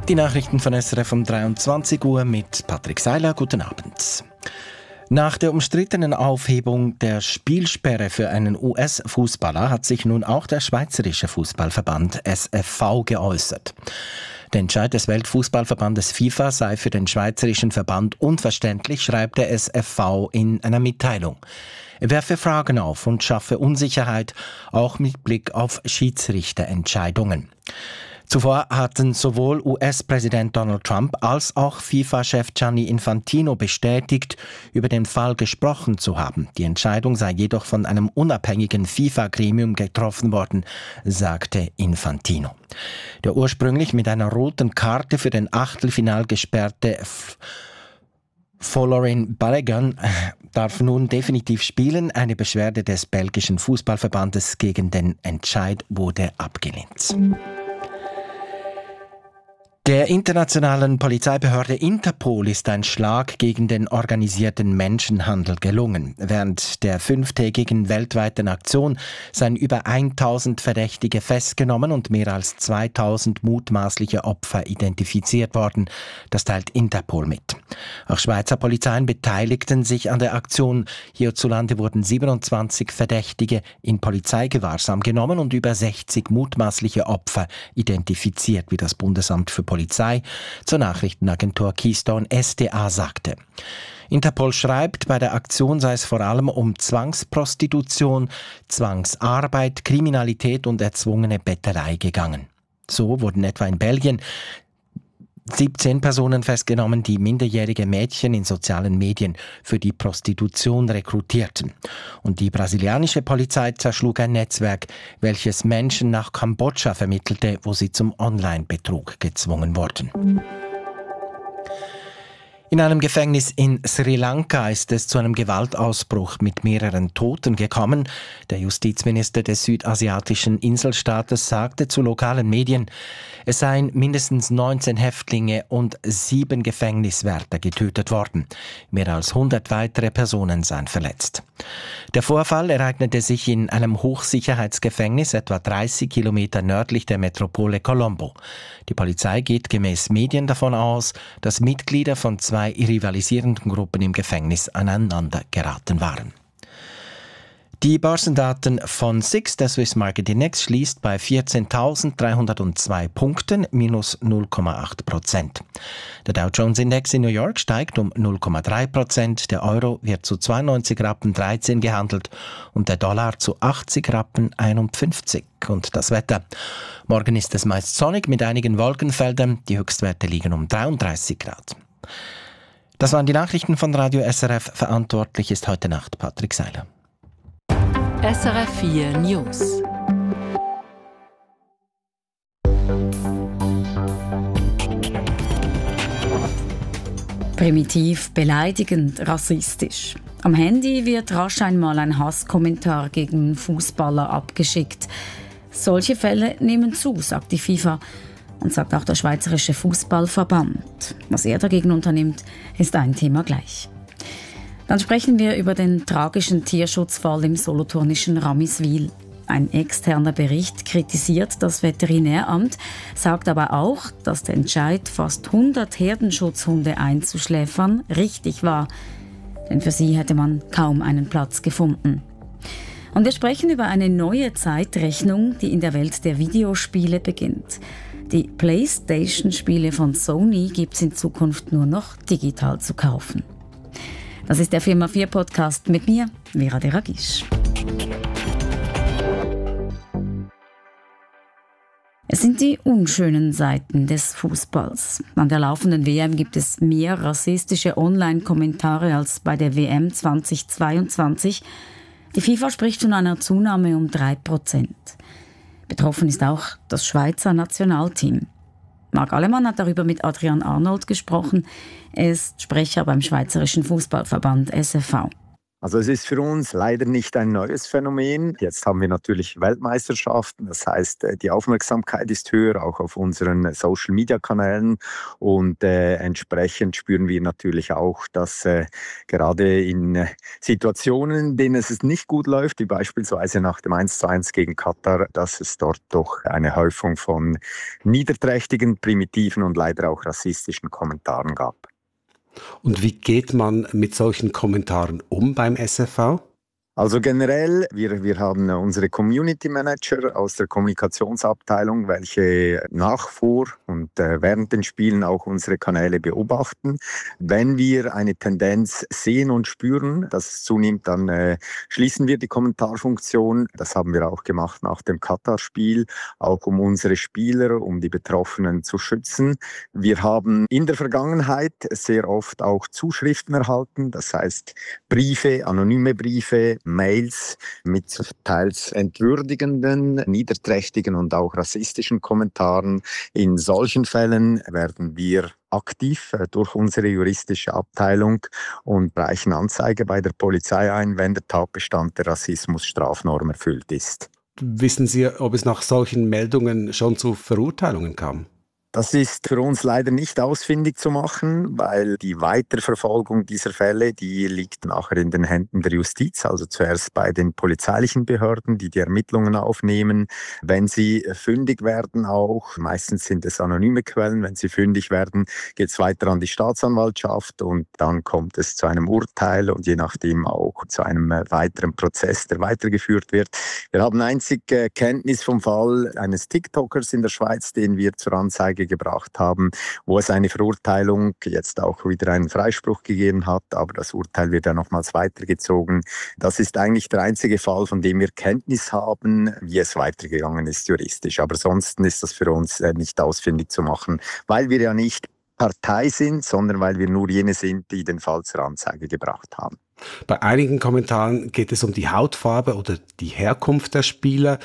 Die Nachrichten von SRF um 23 Uhr mit Patrick Seiler. Guten Abend. Nach der umstrittenen Aufhebung der Spielsperre für einen US-Fußballer hat sich nun auch der Schweizerische Fußballverband SFV geäußert. Der Entscheid des Weltfußballverbandes FIFA sei für den Schweizerischen Verband unverständlich, schreibt der SFV in einer Mitteilung. Er werfe Fragen auf und schaffe Unsicherheit, auch mit Blick auf Schiedsrichterentscheidungen. Zuvor hatten sowohl US-Präsident Donald Trump als auch FIFA-Chef Gianni Infantino bestätigt, über den Fall gesprochen zu haben. Die Entscheidung sei jedoch von einem unabhängigen FIFA-Gremium getroffen worden, sagte Infantino. Der ursprünglich mit einer roten Karte für den Achtelfinal gesperrte Folarin Balogun darf nun definitiv spielen. Eine Beschwerde des belgischen Fußballverbandes gegen den Entscheid wurde abgelehnt. Der internationalen Polizeibehörde Interpol ist ein Schlag gegen den organisierten Menschenhandel gelungen. Während der 5-tägigen weltweiten Aktion seien über 1000 Verdächtige festgenommen und mehr als 2000 mutmaßliche Opfer identifiziert worden. Das teilt Interpol mit. Auch Schweizer Polizeien beteiligten sich an der Aktion. Hierzulande wurden 27 Verdächtige in Polizeigewahrsam genommen und über 60 mutmaßliche Opfer identifiziert, wie das Bundesamt für Polizei zur Nachrichtenagentur Keystone SDA sagte. Interpol schreibt, bei der Aktion sei es vor allem um Zwangsprostitution, Zwangsarbeit, Kriminalität und erzwungene Bettelei gegangen. So wurden etwa in Belgien 17 Personen festgenommen, die minderjährige Mädchen in sozialen Medien für die Prostitution rekrutierten. Und die brasilianische Polizei zerschlug ein Netzwerk, welches Menschen nach Kambodscha vermittelte, wo sie zum Online-Betrug gezwungen wurden. In einem Gefängnis in Sri Lanka ist es zu einem Gewaltausbruch mit mehreren Toten gekommen. Der Justizminister des südasiatischen Inselstaates sagte zu lokalen Medien, es seien mindestens 19 Häftlinge und 7 Gefängniswärter getötet worden. Mehr als 100 weitere Personen seien verletzt. Der Vorfall ereignete sich in einem Hochsicherheitsgefängnis etwa 30 Kilometer nördlich der Metropole Colombo. Die Polizei geht gemäß Medien davon aus, dass Mitglieder von 2 rivalisierenden Gruppen im Gefängnis aneinander geraten waren. Die Börsendaten von SIX, der Swiss Market Index, schließt bei 14.302 Punkten, minus 0,8%. Der Dow Jones Index in New York steigt um 0,3%, der Euro wird zu 92 Rappen 13 gehandelt und der Dollar zu 80 Rappen 51. Und das Wetter. Morgen ist es meist sonnig mit einigen Wolkenfeldern, die Höchstwerte liegen um 33 Grad. Das waren die Nachrichten von Radio SRF. Verantwortlich ist heute Nacht Patrick Seiler. SRF 4 News. Primitiv, beleidigend, rassistisch. Am Handy wird rasch einmal ein Hasskommentar gegen Fußballer abgeschickt. Solche Fälle nehmen zu, sagt die FIFA und sagt auch der Schweizerische Fußballverband. Was er dagegen unternimmt, ist ein Thema gleich. Dann sprechen wir über den tragischen Tierschutzfall im solothurnischen Ramiswil. Ein externer Bericht kritisiert das Veterinäramt, sagt aber auch, dass der Entscheid, fast 100 Herdenschutzhunde einzuschläfern, richtig war. Denn für sie hätte man kaum einen Platz gefunden. Und wir sprechen über eine neue Zeitrechnung, die in der Welt der Videospiele beginnt. Die PlayStation-Spiele von Sony gibt es in Zukunft nur noch digital zu kaufen. Das ist der Firma 4 Podcast mit mir, Vera Deragisch. Es sind die unschönen Seiten des Fußballs. An der laufenden WM gibt es mehr rassistische Online-Kommentare als bei der WM 2022. Die FIFA spricht von einer Zunahme um 3%. Betroffen ist auch das Schweizer Nationalteam. Marc Allemann hat darüber mit Adrian Arnold gesprochen. Er ist Sprecher beim Schweizerischen Fußballverband SFV. Also es ist für uns leider nicht ein neues Phänomen. Jetzt haben wir natürlich Weltmeisterschaften. Das heißt, die Aufmerksamkeit ist höher, auch auf unseren Social-Media-Kanälen. Und entsprechend spüren wir natürlich auch, dass gerade in Situationen, in denen es nicht gut läuft, wie beispielsweise nach dem 1:1 gegen Katar, dass es dort doch eine Häufung von niederträchtigen, primitiven und leider auch rassistischen Kommentaren gab. Und wie geht man mit solchen Kommentaren um beim SFV? Also generell, wir haben unsere Community Manager aus der Kommunikationsabteilung, welche nach, vor und während den Spielen auch unsere Kanäle beobachten. Wenn wir eine Tendenz sehen und spüren, dass es zunimmt, dann schließen wir die Kommentarfunktion. Das haben wir auch gemacht nach dem Katar-Spiel, auch um unsere Spieler, um die Betroffenen zu schützen. Wir haben in der Vergangenheit sehr oft auch Zuschriften erhalten, das heißt Briefe, anonyme Briefe, Mails mit teils entwürdigenden, niederträchtigen und auch rassistischen Kommentaren. In solchen Fällen werden wir aktiv durch unsere juristische Abteilung und reichen Anzeige bei der Polizei ein, wenn der Tatbestand der Rassismusstrafnorm erfüllt ist. Wissen Sie, ob es nach solchen Meldungen schon zu Verurteilungen kam? Das ist für uns leider nicht ausfindig zu machen, weil die Weiterverfolgung dieser Fälle, die liegt nachher in den Händen der Justiz, also zuerst bei den polizeilichen Behörden, die die Ermittlungen aufnehmen. Wenn sie fündig werden auch, meistens sind es anonyme Quellen, wenn sie fündig werden, geht es weiter an die Staatsanwaltschaft und dann kommt es zu einem Urteil und je nachdem auch zu einem weiteren Prozess, der weitergeführt wird. Wir haben einzig Kenntnis vom Fall eines TikTokers in der Schweiz, den wir zur Anzeige gebracht haben, wo es eine Verurteilung, jetzt auch wieder einen Freispruch gegeben hat, aber das Urteil wird ja nochmals weitergezogen. Das ist eigentlich der einzige Fall, von dem wir Kenntnis haben, wie es weitergegangen ist juristisch. Aber sonst ist das für uns nicht ausfindig zu machen, weil wir ja nicht Partei sind, sondern weil wir nur jene sind, die den Fall zur Anzeige gebracht haben. Bei einigen Kommentaren geht es um die Hautfarbe oder die Herkunft der Spieler.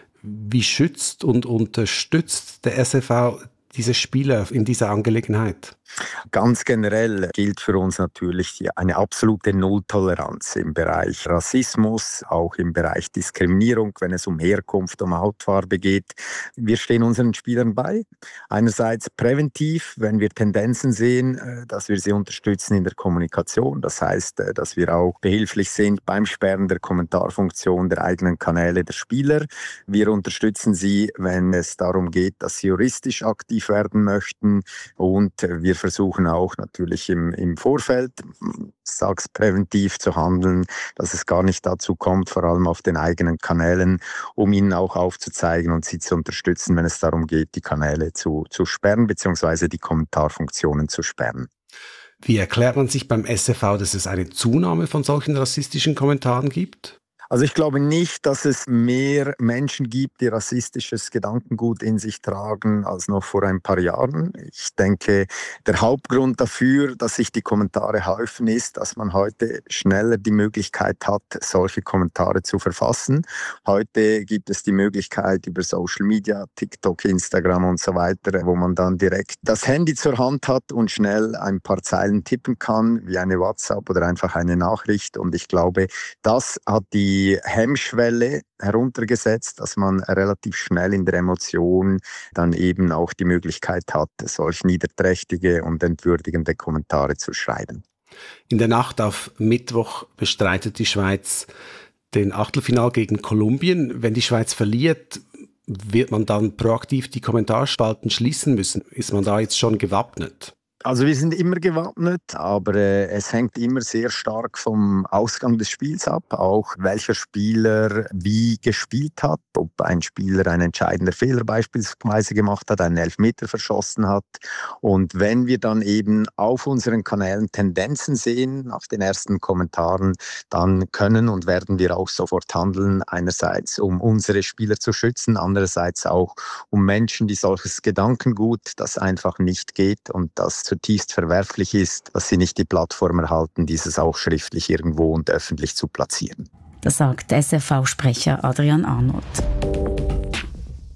Wie schützt und unterstützt der SFV diese Spieler in dieser Angelegenheit? Ganz generell gilt für uns natürlich eine absolute Nulltoleranz im Bereich Rassismus, auch im Bereich Diskriminierung, wenn es um Herkunft, um Hautfarbe geht. Wir stehen unseren Spielern bei. Einerseits präventiv, wenn wir Tendenzen sehen, dass wir sie unterstützen in der Kommunikation. Das heißt, dass wir auch behilflich sind beim Sperren der Kommentarfunktion der eigenen Kanäle der Spieler. Wir unterstützen sie, wenn es darum geht, dass sie juristisch aktiv werden möchten, und wir versuchen auch natürlich im Vorfeld, sag's präventiv zu handeln, dass es gar nicht dazu kommt, vor allem auf den eigenen Kanälen, um ihnen auch aufzuzeigen und sie zu unterstützen, wenn es darum geht, die Kanäle zu sperren bzw. die Kommentarfunktionen zu sperren. Wie erklärt man sich beim SFV, dass es eine Zunahme von solchen rassistischen Kommentaren gibt? Also ich glaube nicht, dass es mehr Menschen gibt, die rassistisches Gedankengut in sich tragen, als noch vor ein paar Jahren. Ich denke, der Hauptgrund dafür, dass sich die Kommentare häufen, ist, dass man heute schneller die Möglichkeit hat, solche Kommentare zu verfassen. Heute gibt es die Möglichkeit über Social Media, TikTok, Instagram und so weiter, wo man dann direkt das Handy zur Hand hat und schnell ein paar Zeilen tippen kann, wie eine WhatsApp oder einfach eine Nachricht. Und ich glaube, das hat die Hemmschwelle heruntergesetzt, dass man relativ schnell in der Emotion dann eben auch die Möglichkeit hat, solch niederträchtige und entwürdigende Kommentare zu schreiben. In der Nacht auf Mittwoch bestreitet die Schweiz den Achtelfinal gegen Kolumbien. Wenn die Schweiz verliert, wird man dann proaktiv die Kommentarspalten schließen müssen. Ist man da jetzt schon gewappnet? Also wir sind immer gewappnet, aber es hängt immer sehr stark vom Ausgang des Spiels ab, auch welcher Spieler wie gespielt hat, ob ein Spieler einen entscheidenden Fehler beispielsweise gemacht hat, einen Elfmeter verschossen hat. Und wenn wir dann eben auf unseren Kanälen Tendenzen sehen, nach den ersten Kommentaren, dann können und werden wir auch sofort handeln, einerseits um unsere Spieler zu schützen, andererseits auch um Menschen, die solches Gedankengut, das einfach nicht geht und das zutiefst verwerflich ist, dass sie nicht die Plattform erhalten, dieses auch schriftlich irgendwo und öffentlich zu platzieren. Das sagt SFV-Sprecher Adrian Arnold.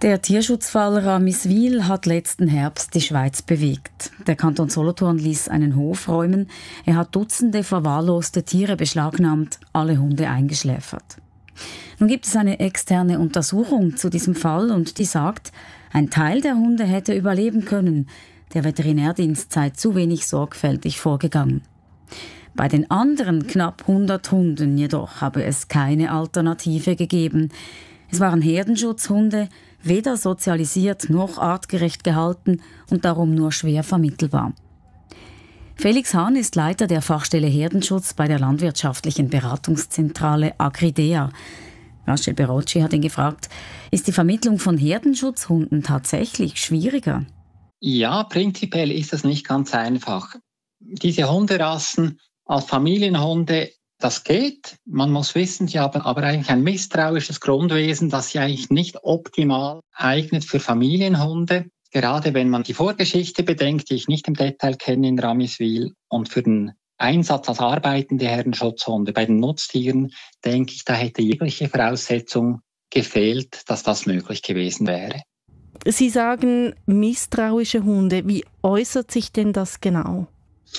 Der Tierschutzfall Ramiswil hat letzten Herbst die Schweiz bewegt. Der Kanton Solothurn ließ einen Hof räumen. Er hat Dutzende verwahrloste Tiere beschlagnahmt, alle Hunde eingeschläfert. Nun gibt es eine externe Untersuchung zu diesem Fall und die sagt, ein Teil der Hunde hätte überleben können. Der Veterinärdienst sei zu wenig sorgfältig vorgegangen. Bei den anderen knapp 100 Hunden jedoch habe es keine Alternative gegeben. Es waren Herdenschutzhunde, weder sozialisiert noch artgerecht gehalten und darum nur schwer vermittelbar. Felix Hahn ist Leiter der Fachstelle Herdenschutz bei der landwirtschaftlichen Beratungszentrale Agridea. Rachel Berocci hat ihn gefragt, ist die Vermittlung von Herdenschutzhunden tatsächlich schwieriger? Ja, prinzipiell ist das nicht ganz einfach. Diese Hunderassen als Familienhunde, das geht. Man muss wissen, sie haben aber eigentlich ein misstrauisches Grundwesen, das sich eigentlich nicht optimal eignet für Familienhunde. Gerade wenn man die Vorgeschichte bedenkt, die ich nicht im Detail kenne in Ramiswil, und für den Einsatz als arbeitende Herdenschutzhunde bei den Nutztieren, denke ich, da hätte jegliche Voraussetzung gefehlt, dass das möglich gewesen wäre. Sie sagen misstrauische Hunde. Wie äußert sich denn das genau?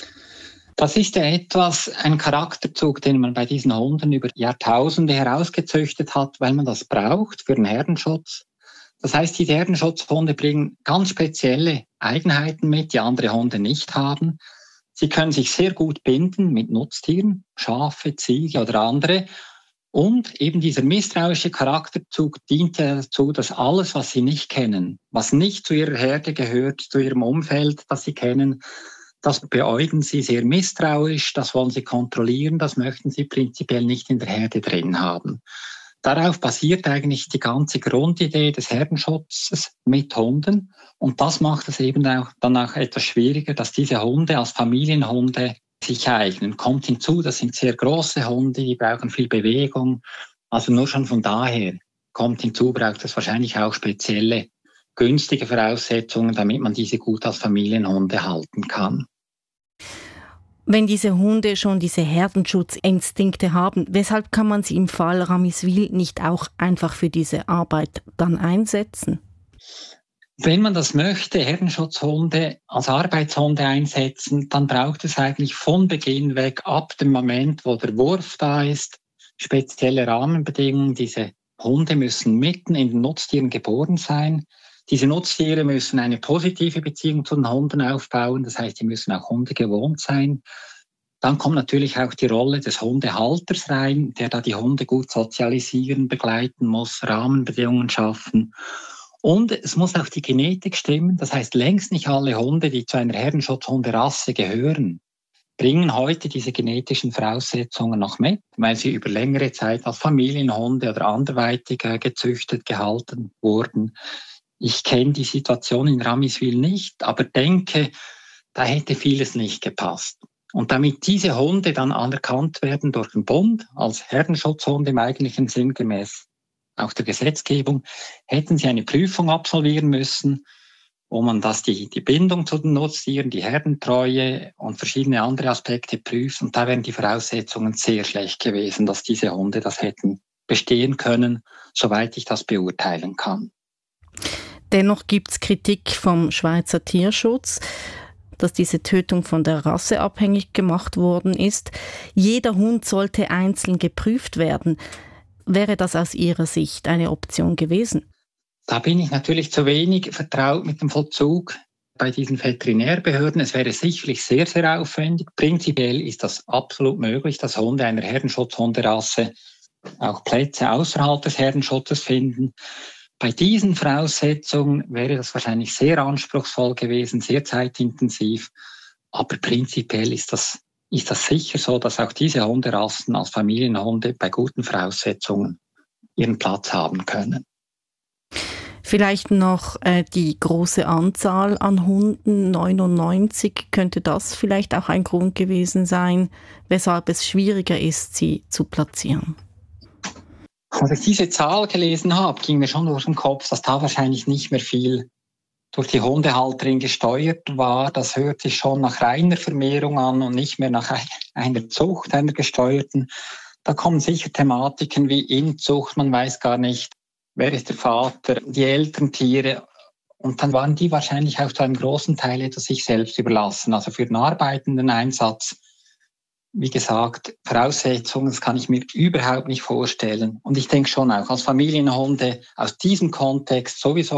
Das ist ja ein Charakterzug, den man bei diesen Hunden über Jahrtausende herausgezüchtet hat, weil man das braucht für den Herdenschutz. Das heißt, diese Herdenschutzhunde bringen ganz spezielle Eigenheiten mit, die andere Hunde nicht haben. Sie können sich sehr gut binden mit Nutztieren, Schafe, Ziege oder andere. Und eben dieser misstrauische Charakterzug dient ja dazu, dass alles, was sie nicht kennen, was nicht zu ihrer Herde gehört, zu ihrem Umfeld, das sie kennen, das beäugen sie sehr misstrauisch, das wollen sie kontrollieren, das möchten sie prinzipiell nicht in der Herde drin haben. Darauf basiert eigentlich die ganze Grundidee des Herdenschutzes mit Hunden. Und das macht es eben dann auch etwas schwieriger, dass diese Hunde als Familienhunde sich eignen. Kommt hinzu, das sind sehr große Hunde, die brauchen viel Bewegung. Also nur schon von daher kommt hinzu, braucht es wahrscheinlich auch spezielle, günstige Voraussetzungen, damit man diese gut als Familienhunde halten kann. Wenn diese Hunde schon diese Herdenschutzinstinkte haben, weshalb kann man sie im Fall Ramiswil nicht auch einfach für diese Arbeit dann einsetzen? Wenn man das möchte, Herdenschutzhunde als Arbeitshunde einsetzen, dann braucht es eigentlich von Beginn weg, ab dem Moment, wo der Wurf da ist, spezielle Rahmenbedingungen. Diese Hunde müssen mitten in den Nutztieren geboren sein. Diese Nutztiere müssen eine positive Beziehung zu den Hunden aufbauen, das heißt, die müssen auch Hunde gewohnt sein. Dann kommt natürlich auch die Rolle des Hundehalters rein, der da die Hunde gut sozialisieren, begleiten muss, Rahmenbedingungen schaffen. Und es muss auch die Genetik stimmen, das heißt, längst nicht alle Hunde, die zu einer Herdenschutzhunderasse gehören, bringen heute diese genetischen Voraussetzungen noch mit, weil sie über längere Zeit als Familienhunde oder anderweitig gezüchtet, gehalten wurden. Ich kenne die Situation in Ramiswil nicht, aber denke, da hätte vieles nicht gepasst. Und damit diese Hunde dann anerkannt werden durch den Bund als Herdenschutzhunde im eigentlichen Sinn gemäß auch der Gesetzgebung, hätten sie eine Prüfung absolvieren müssen, wo man die Bindung zu den Nutztieren, die Herdentreue und verschiedene andere Aspekte prüft. Und da wären die Voraussetzungen sehr schlecht gewesen, dass diese Hunde das hätten bestehen können, soweit ich das beurteilen kann. Dennoch gibt es Kritik vom Schweizer Tierschutz, dass diese Tötung von der Rasse abhängig gemacht worden ist. Jeder Hund sollte einzeln geprüft werden. Wäre das aus Ihrer Sicht eine Option gewesen? Da bin ich natürlich zu wenig vertraut mit dem Vollzug bei diesen Veterinärbehörden. Es wäre sicherlich sehr, sehr aufwendig. Prinzipiell ist das absolut möglich, dass Hunde einer Herdenschutzhunderasse auch Plätze außerhalb des Herdenschutzes finden. Bei diesen Voraussetzungen wäre das wahrscheinlich sehr anspruchsvoll gewesen, sehr zeitintensiv. Aber prinzipiell ist das sicher so, dass auch diese Hunderassen als Familienhunde bei guten Voraussetzungen ihren Platz haben können. Vielleicht noch die große Anzahl an Hunden, 99. Könnte das vielleicht auch ein Grund gewesen sein, weshalb es schwieriger ist, sie zu platzieren? Als ich diese Zahl gelesen habe, ging mir schon durch den Kopf, dass da wahrscheinlich nicht mehr viel durch die Hundehalterin gesteuert war. Das hört sich schon nach reiner Vermehrung an und nicht mehr nach einer Zucht, einer gesteuerten. Da kommen sicher Thematiken wie Inzucht. Man weiß gar nicht, wer ist der Vater, die Elterntiere. Und dann waren die wahrscheinlich auch zu einem großen Teil etwas sich selbst überlassen. Also für den arbeitenden Einsatz, wie gesagt, Voraussetzungen, das kann ich mir überhaupt nicht vorstellen. Und ich denke schon auch als Familienhunde aus diesem Kontext sowieso